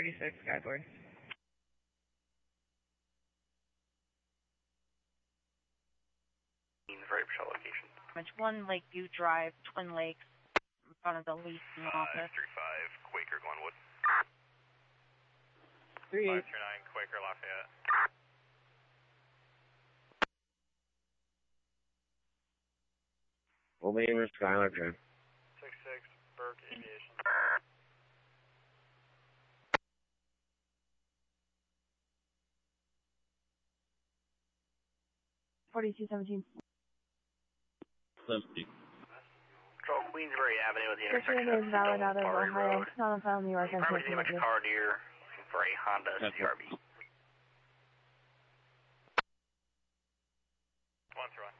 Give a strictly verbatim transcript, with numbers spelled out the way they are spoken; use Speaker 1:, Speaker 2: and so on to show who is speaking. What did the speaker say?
Speaker 1: thirty-six, Skyboard.
Speaker 2: Right patrol location.
Speaker 3: one Lakeview Drive, Twin Lakes, in front of the leasing office.
Speaker 2: three five, Quaker Glenwood.
Speaker 1: three eight.
Speaker 2: five three nine, Quaker Lafayette.
Speaker 4: Over Skylar Train.
Speaker 2: six six, Burke Aviation.
Speaker 3: forty-two seventeen.
Speaker 4: Seventy.
Speaker 2: Control Queensbury Avenue at the
Speaker 3: Picture
Speaker 2: intersection
Speaker 3: is valid out of
Speaker 2: Ferry
Speaker 3: Ohio,
Speaker 2: Road.
Speaker 3: not on file in New York. I'm
Speaker 2: Property
Speaker 3: taking
Speaker 2: name
Speaker 3: it.
Speaker 2: Car Deer for a Honda C R V. One through